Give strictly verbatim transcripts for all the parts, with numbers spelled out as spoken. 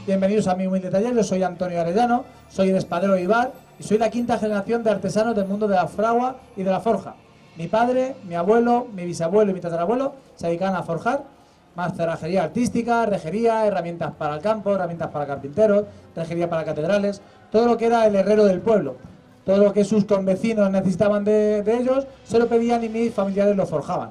Bienvenidos a mi humilde taller. Yo soy Antonio Arellano, soy el espadero de Ibar y soy la quinta generación de artesanos del mundo de la fragua y de la forja. Mi padre, mi abuelo, mi bisabuelo y mi tatarabuelo se dedicaban a forjar, más cerrajería artística, rejería, herramientas para el campo, herramientas para carpinteros, rejería para catedrales, todo lo que era el herrero del pueblo. Todo lo que sus convecinos necesitaban de, de ellos, se lo pedían y mis familiares lo forjaban.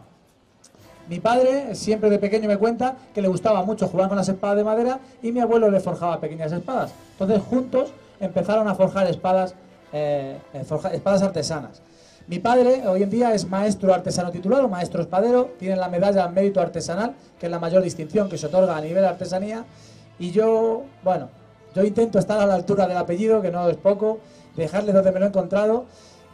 Mi padre siempre de pequeño me cuenta que le gustaba mucho jugar con las espadas de madera y mi abuelo le forjaba pequeñas espadas. Entonces juntos empezaron a forjar espadas, eh, forja, espadas artesanas. Mi padre hoy en día es maestro artesano titulado, maestro espadero, tiene la medalla al mérito artesanal, que es la mayor distinción que se otorga a nivel de artesanía, y yo, bueno, yo intento estar a la altura del apellido, que no es poco, dejarle donde me lo he encontrado,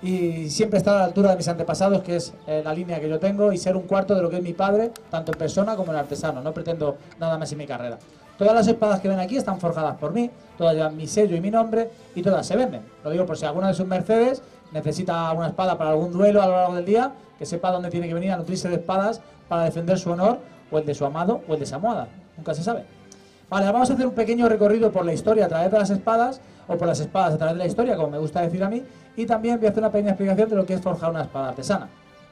y siempre estar a la altura de mis antepasados, que es eh, la línea que yo tengo, y ser un cuarto de lo que es mi padre, tanto en persona como en artesano. No pretendo nada más en mi carrera. Todas las espadas que ven aquí están forjadas por mí, todas llevan mi sello y mi nombre, y todas se venden. Lo digo por si alguna de sus mercedes necesita una espada para algún duelo a lo largo del día, que sepa dónde tiene que venir a nutrirse de espadas para defender su honor, o el de su amado, o el de su amada. Nunca se sabe. Vale, vamos a hacer un pequeño recorrido por la historia a través de las espadas, o por las espadas a través de la historia, como me gusta decir a mí, y también voy a hacer una pequeña explicación de lo que es forjar una espada artesana.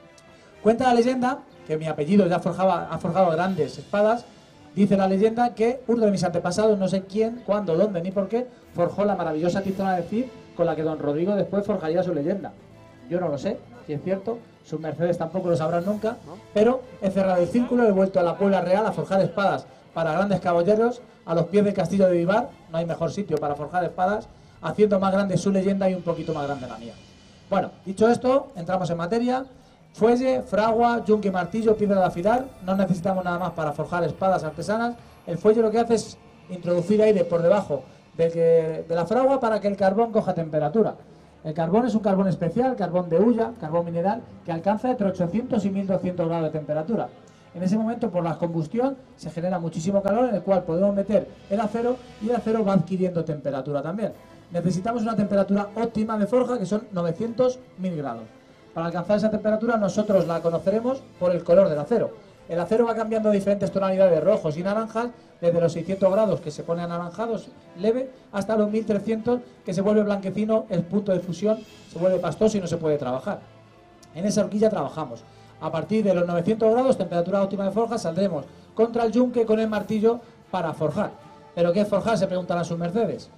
Cuenta la leyenda que mi apellido ya forjaba, ha forjado grandes espadas. Dice la leyenda que uno de mis antepasados, no sé quién, cuándo, dónde ni por qué, forjó la maravillosa tizona de Cid con la que don Rodrigo después forjaría su leyenda. Yo no lo sé, si es cierto, sus mercedes tampoco lo sabrán nunca, pero he cerrado el círculo, he vuelto a la Puebla Real a forjar espadas para grandes caballeros a los pies del castillo de Ibar. No hay mejor sitio para forjar espadas, haciendo más grande su leyenda y un poquito más grande la mía. Bueno, dicho esto, entramos en materia. Fuelle, fragua, yunque y martillo, piedra de afilar. No necesitamos nada más para forjar espadas artesanas. El fuelle lo que hace es introducir aire por debajo de, que, de la fragua para que el carbón coja temperatura. El carbón es un carbón especial, carbón de hulla, carbón mineral, que alcanza entre ochocientos y mil doscientos grados de temperatura. En ese momento, por la combustión, se genera muchísimo calor, en el cual podemos meter el acero y el acero va adquiriendo temperatura también. Necesitamos una temperatura óptima de forja, que son novecientos mil grados. Para alcanzar esa temperatura nosotros la conoceremos por el color del acero. El acero va cambiando de diferentes tonalidades, rojos y naranjas, desde los seiscientos grados, que se pone anaranjados leve, hasta los mil trescientos, que se vuelve blanquecino, el punto de fusión se vuelve pastoso y no se puede trabajar. En esa horquilla trabajamos. A partir de los novecientos grados, temperatura óptima de forja, saldremos contra el yunque con el martillo para forjar. ¿Pero qué es forjar?, se preguntarán sus mercedes.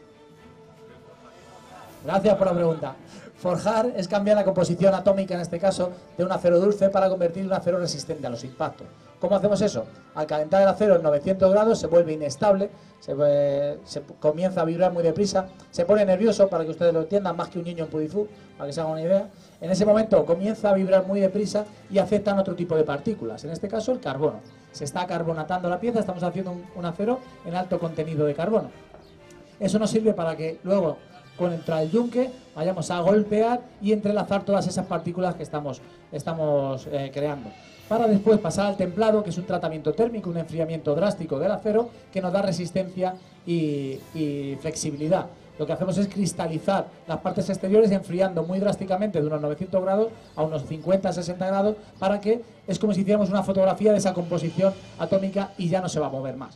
Gracias por la pregunta. Forjar es cambiar la composición atómica, en este caso, de un acero dulce para convertirlo en un acero resistente a los impactos. ¿Cómo hacemos eso? Al calentar el acero en novecientos grados se vuelve inestable, se, se comienza a vibrar muy deprisa, se pone nervioso, para que ustedes lo entiendan, más que un niño en Pudifú, para que se hagan una idea. En ese momento comienza a vibrar muy deprisa y afectan otro tipo de partículas, en este caso el carbono. Se está carbonatando la pieza, estamos haciendo un, un acero en alto contenido de carbono. Eso nos sirve para que luego, contra el yunque, vayamos a golpear y entrelazar todas esas partículas que estamos, estamos eh, creando, para después pasar al templado, que es un tratamiento térmico, un enfriamiento drástico del acero que nos da resistencia y, y flexibilidad. Lo que hacemos es cristalizar las partes exteriores enfriando muy drásticamente de unos novecientos grados a unos cincuenta a sesenta grados, para que es como si hiciéramos una fotografía de esa composición atómica y ya no se va a mover más.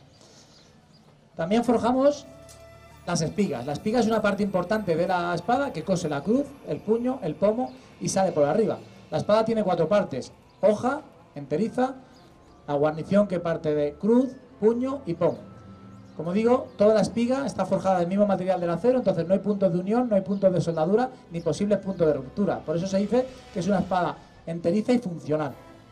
También forjamos las espigas. La espiga es una parte importante de la espada que cose la cruz, el puño, el pomo y sale por arriba. La espada tiene cuatro partes: hoja, enteriza, la guarnición, que parte de cruz, puño y pomo. Como digo, toda la espiga está forjada del mismo material del acero, entonces no hay puntos de unión, no hay puntos de soldadura ni posibles puntos de ruptura. Por eso se dice que es una espada enteriza y funcional.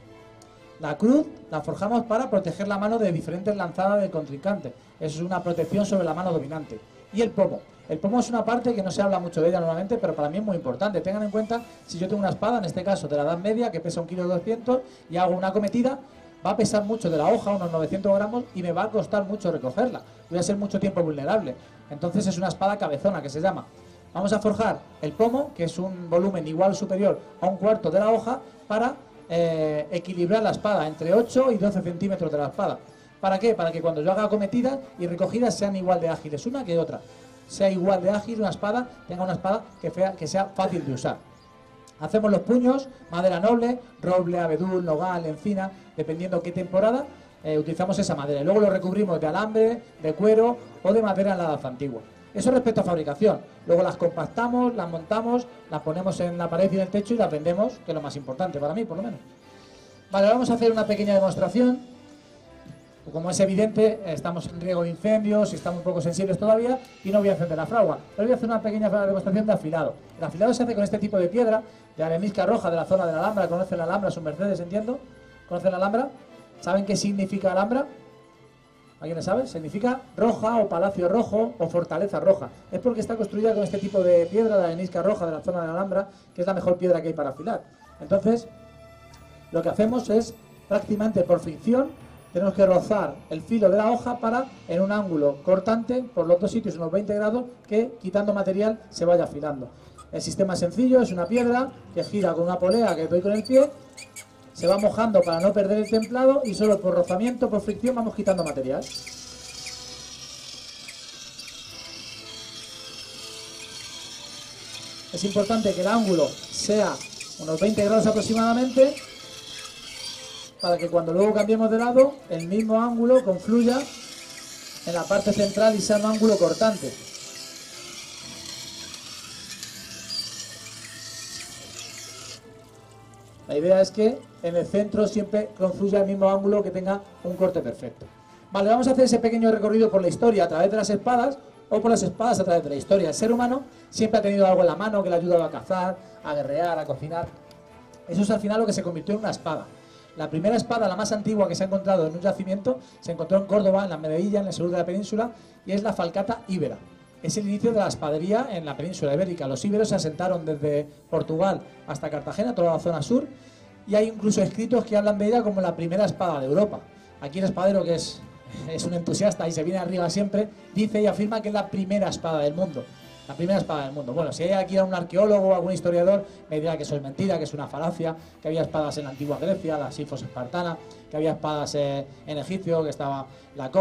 La cruz la forjamos para proteger la mano de diferentes lanzadas del contrincante. Eso es una protección sobre la mano dominante. Y el pomo. El pomo es una parte que no se habla mucho de ella normalmente, pero para mí es muy importante. Tengan en cuenta, si yo tengo una espada, en este caso de la Edad Media, que pesa un kilo doscientos, y hago una acometida, va a pesar mucho de la hoja, unos novecientos gramos, y me va a costar mucho recogerla. Voy a ser mucho tiempo vulnerable. Entonces es una espada cabezona, que se llama. Vamos a forjar el pomo, que es un volumen igual o superior a un cuarto de la hoja, para eh, equilibrar la espada entre ocho y doce centímetros de la espada. ¿Para qué? Para que cuando yo haga acometidas y recogidas sean igual de ágiles una que otra. Sea igual de ágil una espada, tenga una espada que, fea, que sea fácil de usar. Hacemos los puños, madera noble, roble, abedul, nogal, encina, dependiendo qué temporada. eh, utilizamos esa madera y luego lo recubrimos de alambre, de cuero o de madera en la edad antigua. Eso respecto a fabricación. Luego las compactamos, las montamos, las ponemos en la pared y en el techo y las vendemos, que es lo más importante para mí, por lo menos. Vale, vamos a hacer una pequeña demostración. Como es evidente, estamos en riesgo de incendios y estamos un poco sensibles todavía y no voy a encender la fragua. Pero voy a hacer una pequeña demostración de afilado. El afilado se hace con este tipo de piedra, de arenisca roja de la zona de la Alhambra. ¿Conocen la Alhambra? Sus mercedes, entiendo. ¿Conocen la Alhambra? ¿Saben qué significa Alhambra? ¿Alguien le sabe? Significa roja o palacio rojo o fortaleza roja. Es porque está construida con este tipo de piedra de arenisca roja de la zona de la Alhambra, que es la mejor piedra que hay para afilar. Entonces, lo que hacemos es, prácticamente por fricción, tenemos que rozar el filo de la hoja para, en un ángulo cortante, por los dos sitios, unos veinte grados, que quitando material se vaya afilando. El sistema es sencillo, es una piedra que gira con una polea que doy con el pie, se va mojando para no perder el templado y solo por rozamiento, por fricción, vamos quitando material. Es importante que el ángulo sea unos veinte grados aproximadamente, para que cuando luego cambiemos de lado, el mismo ángulo confluya en la parte central y sea un ángulo cortante. La idea es que en el centro siempre confluya el mismo ángulo que tenga un corte perfecto. Vale, vamos a hacer ese pequeño recorrido por la historia a través de las espadas o por las espadas a través de la historia. El ser humano siempre ha tenido algo en la mano que le ha ayudado a cazar, a guerrear, a cocinar. Eso es al final lo que se convirtió en una espada. La primera espada, la más antigua que se ha encontrado en un yacimiento, se encontró en Córdoba, en la Medellilla, en el sur de la península, y es la falcata íbera. Es el inicio de la espadería en la península ibérica. Los íberos se asentaron desde Portugal hasta Cartagena, toda la zona sur, y hay incluso escritos que hablan de ella como la primera espada de Europa. Aquí el espadero, que es, es un entusiasta y se viene arriba siempre, dice y afirma que es la primera espada del mundo. La primera espada del mundo. Bueno, si hay aquí un arqueólogo o algún historiador, me dirá que eso es mentira, que es una falacia, que había espadas en la antigua Grecia, la Sifos espartana, que había espadas eh, en Egipcio, que estaba la